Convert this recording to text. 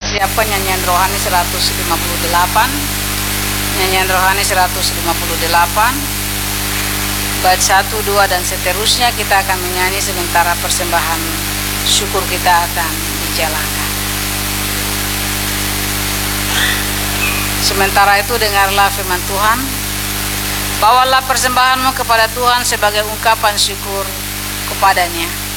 Siapa nyanyian rohani 158, nyanyian rohani 158, bait 1, 2 dan seterusnya kita akan menyanyi sementara persembahan syukur kita akan dijalankan. Sementara itu dengarlah firman Tuhan. Bawalah persembahanmu kepada Tuhan sebagai ungkapan syukur kepadanya.